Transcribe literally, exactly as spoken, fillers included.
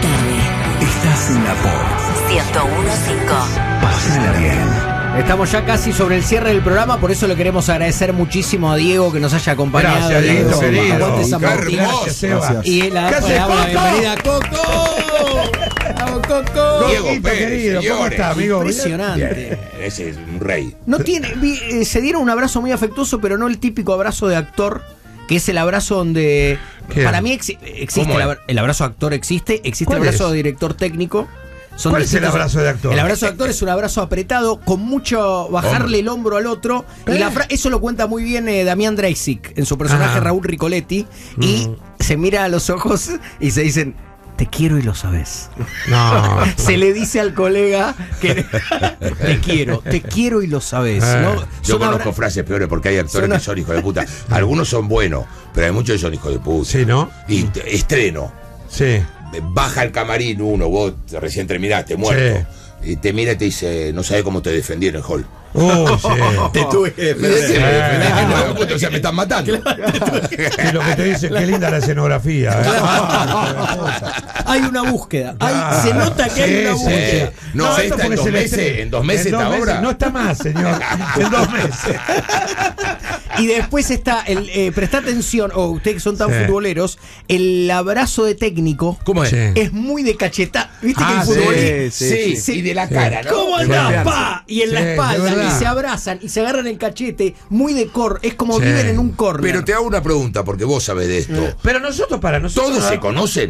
tarde. Estás en la Pop. ciento uno punto cinco. Pásala bien. Estamos ya casi sobre el cierre del programa, por eso le queremos agradecer muchísimo a Diego que nos haya acompañado. Gracias, Diego, Diego, querido. aguante San Qué Martín. hermoso. Seba. Y la, ¿Qué hace, le damos la Coco? bienvenida a Coco. ¡Vamos, Coco! Diego Coquito, Pérez, querido, ¿cómo señores. está, amigo? Impresionante. Bien, ese es un rey. No tiene, vi- eh, se dieron un abrazo muy afectuoso, pero no el típico abrazo de actor, que es el abrazo donde ¿Qué? para mí exi- existe ¿Cómo el, es? abra- el abrazo de actor existe, existe el ¿Cuál abrazo es? de director técnico. Son ¿Cuál es el distintos- abrazo de actor? El abrazo de actor es un abrazo apretado con mucho bajarle el hombro al otro. Y ¿Eh? la fra- eso lo cuenta muy bien eh, Damián Dreisig en su personaje Ah. Raúl Ricoletti. Y se mira a los ojos y se dicen: te quiero y lo sabes. No. Se le dice al colega que te quiero, te quiero y lo sabes. Eh. ¿no? Yo Son conozco abra- frases peores porque hay actores Son a- que son hijos de puta. Algunos son buenos, pero hay muchos que son hijos de puta. Sí, ¿no? Y te- estreno. Sí. Baja el camarín uno, vos recién terminaste, muerto. Y te mira y te dice, no sabes cómo te defendí en el hall. Uh, sí. Te tuve que ¿De qué me defender. defendés? Que no, puto, o sea, me están matando. Sí, lo que te dice, qué linda la escenografía. ¿eh? Hay una búsqueda. Hay- Ah, se nota que hay sí, una sí. búsqueda. No, No, esta esto en porque dos se le meses, estrena. en dos meses En dos esta meses. obra. No está más, señor. En dos meses. Y después está el eh, presta atención, o ustedes que son tan Sí. futboleros, el abrazo de técnico ¿Cómo es? Sí. es muy de cacheta. ¿Viste Ah, que el sí, futbolista Sí, sí. y de la cara, ¿no? ¿Cómo Sí. andás, pa? Y en la Sí, de espalda, verdad. y se abrazan, y se agarran el cachete, muy de cor, es como Sí. viven en un corner. Pero te hago una pregunta, porque vos sabés de esto. Pero nosotros, para nosotros. ¿Todos se conocen?